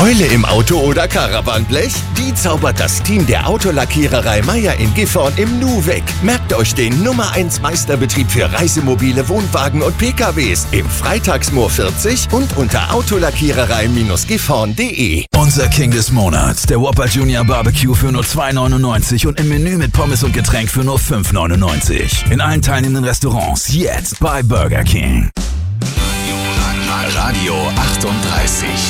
Beule im Auto oder Caravanblech? Die zaubert das Team der Autolackiererei Meier in Gifhorn im Nu weg. Merkt euch den Nummer 1 Meisterbetrieb für Reisemobile, Wohnwagen und PKWs im Freitagsmoor 40 und unter autolackiererei-gifhorn.de. Unser King des Monats, der Whopper Junior Barbecue für nur $2,99 und im Menü mit Pommes und Getränk für nur $5,99. In allen teilnehmenden Restaurants jetzt bei Burger King. Radio 38.